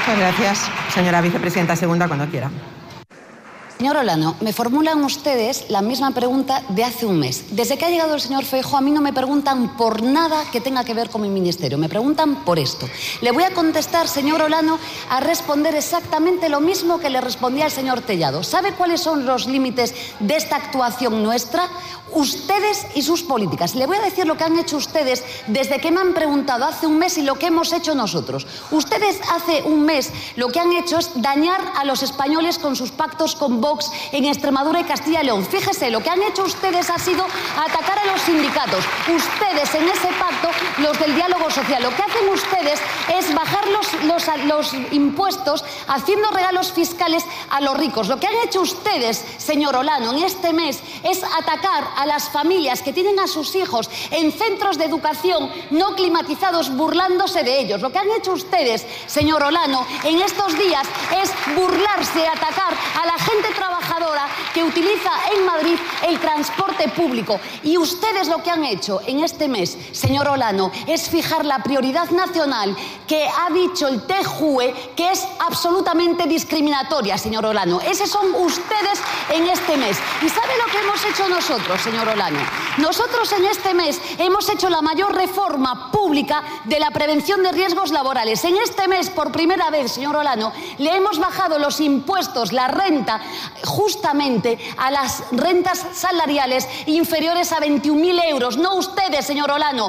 Muchas gracias, señora vicepresidenta segunda, cuando quiera. Señor Olano, me formulan ustedes la misma pregunta de hace un mes. Desde que ha llegado el señor Feijóo, a mí no me preguntan por nada que tenga que ver con mi ministerio. Me preguntan por esto. Le voy a contestar, señor Olano, a responder exactamente lo mismo que le respondía al señor Tellado. ¿Sabe cuáles son los límites de esta actuación nuestra? Ustedes y sus políticas. Le voy a decir lo que han hecho ustedes desde que me han preguntado hace un mes y lo que hemos hecho nosotros. Ustedes hace un mes lo que han hecho es dañar a los españoles con sus pactos con Vox en Extremadura y Castilla y León. Fíjese, lo que han hecho ustedes ha sido atacar a los sindicatos. Ustedes en ese pacto, los del diálogo social, lo que hacen ustedes es bajar los impuestos haciendo regalos fiscales a los ricos. Lo que han hecho ustedes, señor Olano, en este mes es atacar a las familias que tienen a sus hijos en centros de educación no climatizados, burlándose de ellos. Lo que han hecho ustedes, señor Olano, en estos días es burlarse, atacar a la gente trabajadora que utiliza en Madrid el transporte público. Y ustedes lo que han hecho en este mes, señor Olano, es fijar la prioridad nacional que ha dicho el TJUE que es absolutamente discriminatoria, señor Olano. Esos son ustedes en este mes. ¿Y sabe lo que hemos hecho nosotros, señor Olano? Nosotros en este mes hemos hecho la mayor reforma pública de la prevención de riesgos laborales. En este mes, por primera vez, señor Olano, le hemos bajado los impuestos, la renta, justamente a las rentas salariales inferiores a 21.000 euros. No ustedes, señor Olano.